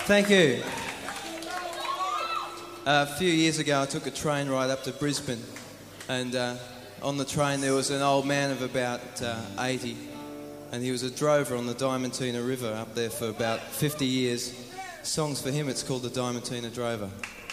Thank you. A few years ago I took a train ride up to Brisbane, and on the train there was an old man of about 80, and he was a drover on the Diamantina River up there for about 50 years. Songs for him, it's called the Diamantina Drover.